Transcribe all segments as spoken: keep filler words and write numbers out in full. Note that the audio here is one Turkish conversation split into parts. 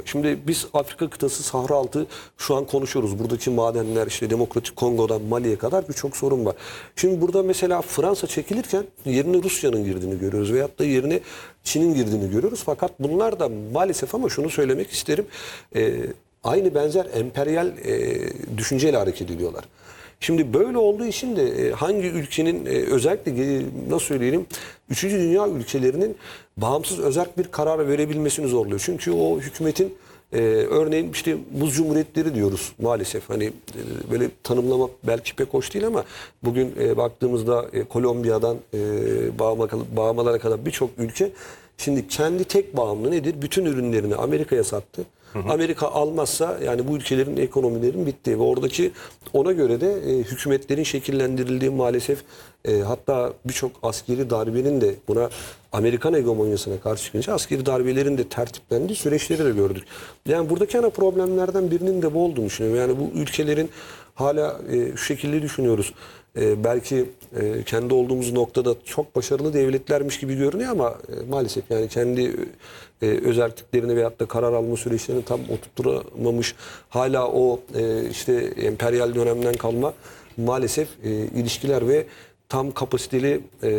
Şimdi biz Afrika kıtası, Sahra altı şu an konuşuyoruz. Buradaki madenler, işte Demokratik Kongo'dan Mali'ye kadar birçok sorun var. Şimdi burada mesela Fransa çekilirken yerine Rusya'nın girdiğini görüyoruz. Veyahut da yerine Çin'in girdiğini görüyoruz. Fakat bunlar da maalesef, ama şunu söylemek isterim, e, aynı benzer emperyal e, düşünceyle hareket ediyorlar. Şimdi böyle olduğu için de e, hangi ülkenin e, özellikle e, nasıl söyleyelim, üçüncü dünya ülkelerinin bağımsız özerk bir karar verebilmesini zorluyor. Çünkü o hükümetin e, örneğin işte buz cumhuriyetleri diyoruz maalesef. Hani e, böyle tanımlamak belki pek hoş değil, ama bugün e, baktığımızda e, Kolombiya'dan e, bağıma, bağımalara kadar birçok ülke şimdi kendi tek bağımlı nedir? Bütün ürünlerini Amerika'ya sattı. Hı hı. Amerika almazsa yani bu ülkelerin ekonomilerin bittiği ve oradaki ona göre de e, hükümetlerin şekillendirildiği maalesef, e, hatta birçok askeri darbenin de buna Amerikan hegemonyasına karşı çıkınca askeri darbelerin de tertiplendiği süreçleri de gördük. Yani buradaki ana problemlerden birinin de bu olduğunu düşünüyorum. Yani bu ülkelerin hala e, şu şekilde düşünüyoruz. E, belki e, kendi olduğumuz noktada çok başarılı devletlermiş gibi görünüyor, ama e, maalesef yani kendi e, özelliklerini veyahut da karar alma süreçlerini tam oturtturamamış, hala o e, işte emperyal dönemden kalma maalesef e, ilişkiler ve tam kapasiteli e,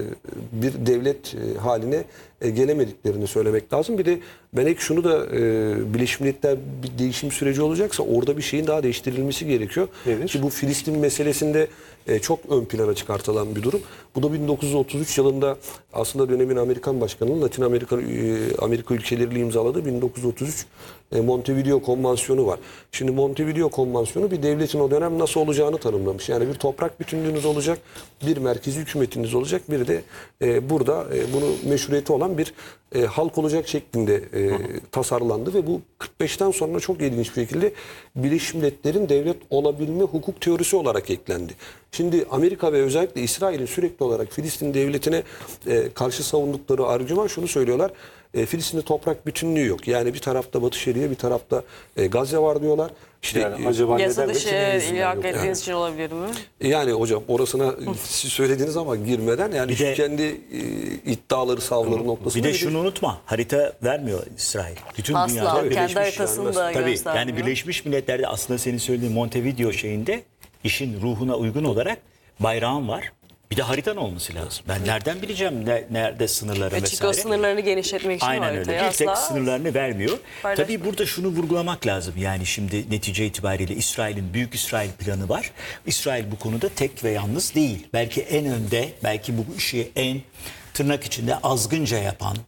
bir devlet e, haline e, gelemediklerini söylemek lazım. Bir de ben ek şunu da e, Birleşmiş Milletler bir değişim süreci olacaksa orada bir şeyin daha değiştirilmesi gerekiyor. Evet. Ki bu Filistin meselesinde e, çok ön plana çıkartılan bir durum. Bu da bin dokuz yüz otuz üç yılında aslında dönemin Amerikan başkanının Latin Amerika, e, Amerika ülkeleriyle imzaladığı bin dokuz yüz otuz üç e, Montevideo Konvansiyonu var. Şimdi Montevideo Konvansiyonu bir devletin o dönem nasıl olacağını tanımlamış. Yani bir toprak bütünlüğünüz olacak, bir merkezi hükümetiniz olacak, bir de e, burada e, bunu meşruiyeti olan bir e, halk olacak şeklinde e, tasarlandı ve bu kırk beşten sonra çok ilginç bir şekilde Birleşmiş Milletler'in devlet olabilme hukuk teorisi olarak eklendi. Şimdi Amerika ve özellikle İsrail'in sürekli olarak Filistin devletine e, karşı savundukları argüman şunu söylüyorlar. E, Filistin'de toprak bütünlüğü yok. Yani bir tarafta Batı Şeria, bir tarafta e, Gazze var diyorlar. İşte yani acaba yasa dışı ilhak ettiğiniz yani. için olabilir mi? Yani hocam orasına siz söylediğiniz ama girmeden yani bir de, kendi e, iddiaları, savları noktasında. Bir de şunu unutma, harita vermiyor İsrail. Bütün Asla, dünyada kendi haritasını yani, da tabii, göstermiyor. yani Birleşmiş Milletler'de aslında senin söylediğin Montevideo şeyinde işin ruhuna uygun olarak bayrağın var. Bir de haritan olması lazım. Ben nereden bileceğim ne, nerede sınırları Ve vesaire. O sınırlarını genişletmek için Aynen öyle. Bir tek sınırlarını vermiyor. Tabii burada şunu vurgulamak lazım. Yani şimdi netice itibariyle İsrail'in Büyük İsrail planı var. İsrail bu konuda tek ve yalnız değil. Belki en önde, belki bu işi en tırnak içinde azgınca yapan,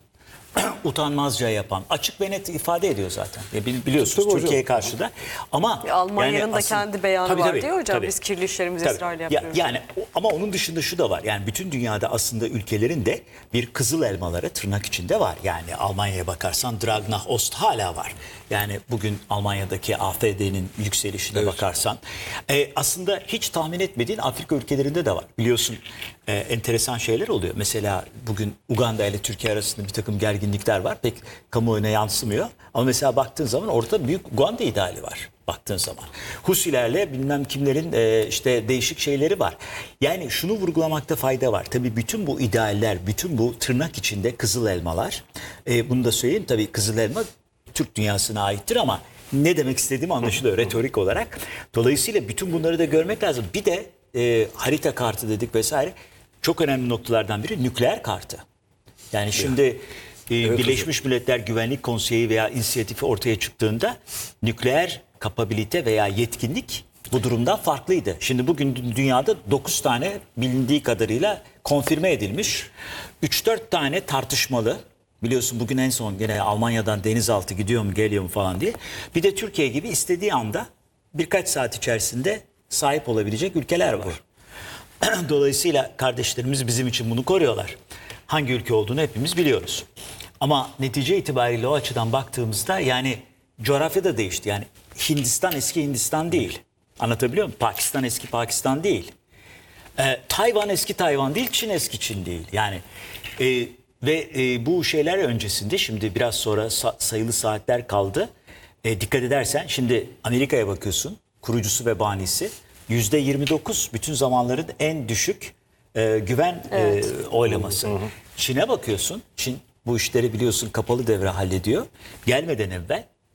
utanmazca yapan, açık ve net ifade ediyor zaten. Ya biliyorsunuz Türkiye'ye karşı da. Ama Almanya'nın yani da aslında, kendi beyanı tabii, var tabii, diyor hocam. tabii. Biz kirli işlerimizi Tabii. İsrail'e Ya, yapıyoruz. yani ama onun dışında şu da var. Yani bütün dünyada aslında ülkelerin de bir kızıl elmaları tırnak içinde var. Yani Almanya'ya bakarsan Dragna Ost hala var. Yani bugün Almanya'daki A F D'nin yükselişine evet. bakarsan e, aslında hiç tahmin etmediğin Afrika ülkelerinde de var. Biliyorsun e, enteresan şeyler oluyor. Mesela bugün Uganda ile Türkiye arasında bir takım gerginlikler var. Pek kamuoyuna yansımıyor. Ama mesela baktığın zaman orada büyük Uganda ideali var. Baktığın zaman. Husilerle bilmem kimlerin e, işte değişik şeyleri var. Yani şunu vurgulamakta fayda var. Tabii bütün bu idealler, bütün bu tırnak içinde kızıl elmalar. E, bunu da söyleyeyim, tabii kızıl elma Türk dünyasına aittir ama ne demek istediğim anlaşılıyor retorik olarak. Dolayısıyla bütün bunları da görmek lazım. Bir de e, harita kartı dedik vesaire. Çok önemli noktalardan biri nükleer kartı. Yani şimdi e, evet, Birleşmiş hocam. Milletler Güvenlik Konseyi veya inisiyatifi ortaya çıktığında nükleer kapabilite veya yetkinlik bu durumdan farklıydı. Şimdi bugün dünyada dokuz tane bilindiği kadarıyla konfirme edilmiş. üç dört tane tartışmalı. Biliyorsun bugün en son gene Almanya'dan denizaltı gidiyor mu geliyor mu falan diye. Bir de Türkiye gibi istediği anda birkaç saat içerisinde sahip olabilecek ülkeler var. Dolayısıyla kardeşlerimiz bizim için bunu koruyorlar. Hangi ülke olduğunu hepimiz biliyoruz. Ama netice itibariyle o açıdan baktığımızda yani coğrafya da değişti. Yani Hindistan eski Hindistan değil. Anlatabiliyor muyum? Pakistan eski Pakistan değil. Ee, Tayvan eski Tayvan değil, Çin eski Çin değil. Yani e, ve e, bu şeyler öncesinde şimdi biraz sonra sa- sayılı saatler kaldı. E, dikkat edersen şimdi Amerika'ya bakıyorsun. Kurucusu ve banisi yüzde yirmi dokuz bütün zamanların en düşük e, güven evet. e, oylaması. Hı hı. Çin'e bakıyorsun. Çin bu işleri biliyorsun kapalı devre hallediyor. Gelmeden evvel